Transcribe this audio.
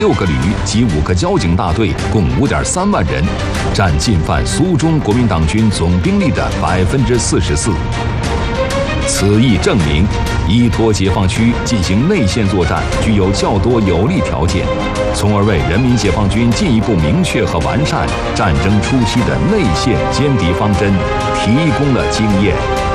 6个旅及5个交警大队，共5.3万人，占进犯苏中国民党军总兵力的44%。此亦证明，依托解放区进行内线作战具有较多有利条件，从而为人民解放军进一步明确和完善战争初期的内线歼敌方针提供了经验。